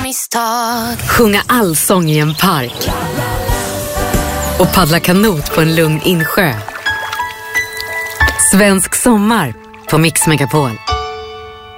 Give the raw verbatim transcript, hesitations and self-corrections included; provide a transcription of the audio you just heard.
misstag. Sjunga allsång i en park. Och paddla kanot på en lugn insjö. Svensk sommar på Mix Megapol.